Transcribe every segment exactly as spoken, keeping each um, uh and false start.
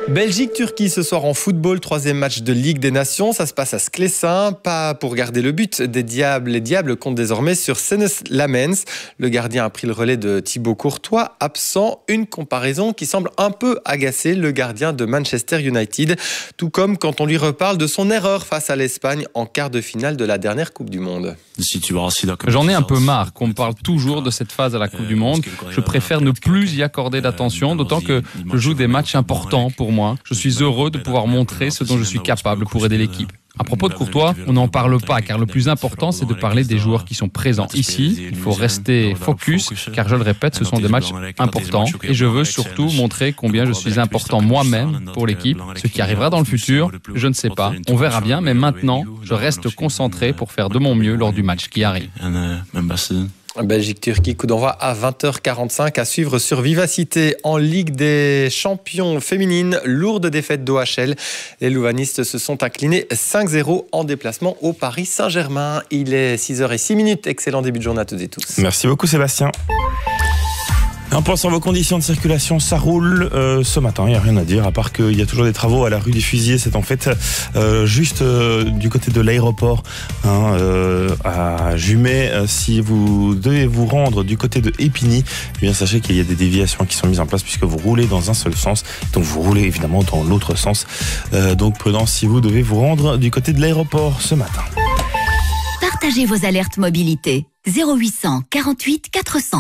Belgique-Turquie ce soir en football, troisième match de Ligue des Nations. Ça se passe à Sclessin, pas pour garder le but des Diables. Les Diables comptent désormais sur Senes Lamens. Le gardien a pris le relais de Thibaut Courtois, absent. Une comparaison qui semble un peu agacer le gardien de Manchester United. Tout comme quand on lui reparle de son erreur face à l'Espagne en quart de finale de la dernière Coupe du Monde. J'en ai un peu marre qu'on me parle toujours de cette phase à la Coupe du Monde. Je préfère ne plus y accorder d'attention, d'autant que je joue des matchs importants pour moi. Je suis heureux de pouvoir montrer ce dont je suis capable pour aider l'équipe. À propos de Courtois, on n'en parle pas, car le plus important, c'est de parler des joueurs qui sont présents ici. Il faut rester focus, car je le répète, ce sont des matchs importants. Et je veux surtout montrer combien je suis important moi-même pour l'équipe. Ce qui arrivera dans le futur, je ne sais pas. On verra bien, mais maintenant, je reste concentré pour faire de mon mieux lors du match qui arrive. Belgique-Turquie, coup d'envoi à vingt heures quarante-cinq, à suivre sur Vivacité. En Ligue des champions féminines, lourde défaite d'O H L. Les louvanistes se sont inclinés cinq zéro en déplacement au Paris Saint-Germain. Il est six heures zéro six. Excellent début de journée à toutes et tous. Merci beaucoup Sébastien. Un point sur vos conditions de circulation, ça roule euh, ce matin, il n'y a rien à dire, à part qu'il y a toujours des travaux à la rue des Fusillés. C'est en fait euh, juste euh, du côté de l'aéroport, hein, euh, à Jumet. Euh, si vous devez vous rendre du côté de Épigny, eh bien sachez qu'il y a des déviations qui sont mises en place puisque vous roulez dans un seul sens, donc vous roulez évidemment dans l'autre sens. Euh, donc prudence si vous devez vous rendre du côté de l'aéroport ce matin. Partagez vos alertes mobilité. zéro huit cent quarante-huit quatre cents.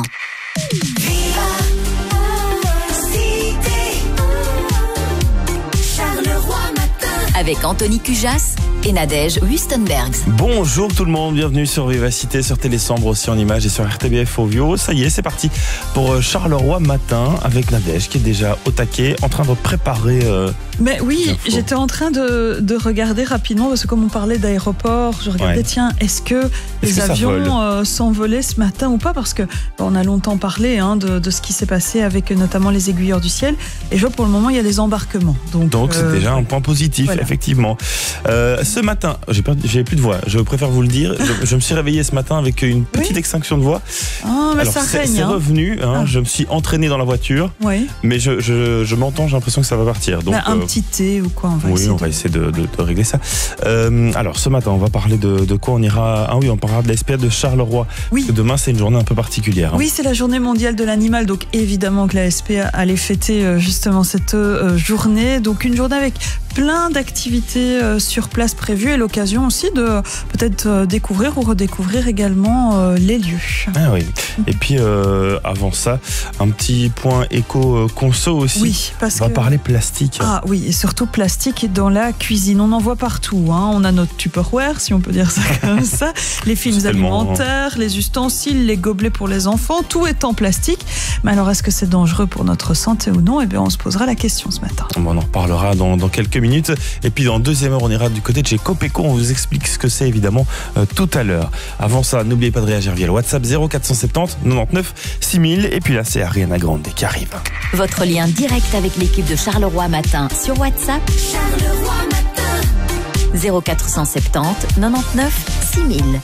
Avec Anthony Cujas et Nadège Wustenbergs. Bonjour tout le monde, bienvenue sur Vivacité, sur Télésambre aussi en images et sur R T B F Audio. Ça y est, c'est parti pour Charleroi Matin avec Nadège qui est déjà au taquet, en train de préparer... Euh, Mais oui, j'étais en train de, de regarder rapidement, parce que comme on parlait d'aéroport, je regardais, ouais. tiens, est-ce que est-ce les que avions euh, s'envolaient ce matin ou pas? Parce que bon, on a longtemps parlé hein, de, de ce qui s'est passé avec notamment les aiguilleurs du ciel. Et je vois pour le moment, il y a des embarquements. Donc, Donc euh, c'est déjà un point positif, voilà. Effectivement. Euh, ce matin, j'ai, perdu, j'ai plus de voix, je préfère vous le dire. Je, je me suis réveillé ce matin avec une petite oui. extinction de voix. Oh, mais Alors, ça c'est, règne. C'est hein. revenu, hein, ah. je me suis entraîné dans la voiture. Oui. Mais je, je, je m'entends, j'ai l'impression que ça va partir. Donc, bah, un euh, petit thé ou quoi, on va oui, essayer on de... va essayer de, de, de régler ça. Euh, alors, ce matin, on va parler de, de quoi on ira. Ah oui, on parlera de la S P A de Charleroi. Oui. Parce que demain, c'est une journée un peu particulière. Hein. Oui, c'est la journée mondiale de l'animal. Donc, évidemment que la S P A allait fêter justement cette euh, journée. Donc, une journée avec plein d'activités euh, sur place prévues et l'occasion aussi de peut-être euh, découvrir ou redécouvrir également euh, les lieux. Ah oui. Et puis, euh, avant ça, un petit point éco-conso aussi. Oui, parce on va que... parler plastique. Ah oui, et surtout plastique dans la cuisine. On en voit partout. Hein. On a notre Tupperware, si on peut dire ça comme ça. Les films c'est alimentaires, tellement... les ustensiles, les gobelets pour les enfants, tout est en plastique. Mais alors, est-ce que c'est dangereux pour notre santé ou non? Eh bien, on se posera la question ce matin. Bon, on en reparlera dans, dans quelques minutes. Et puis, dans deuxième heure, on ira du côté de chez Copeco. On vous explique ce que c'est, évidemment, euh, tout à l'heure. Avant ça, n'oubliez pas de réagir via le WhatsApp zéro quatre cent soixante-dix quatre-vingt-neuf six mille. Et puis là, c'est Ariana Grande qui arrive. Votre lien direct avec l'équipe de Charleroi Matin sur WhatsApp. Charleroi Matin. zéro quatre cent soixante-dix quatre-vingt-neuf six mille.